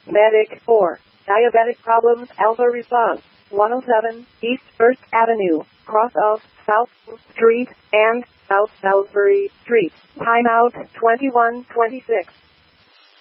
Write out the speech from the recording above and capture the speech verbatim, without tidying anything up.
Medic four. Diabetic problems. Alpha response. one oh seven East First Avenue, cross of South Street and South Salisbury Street. Timeout twenty-one twenty-six.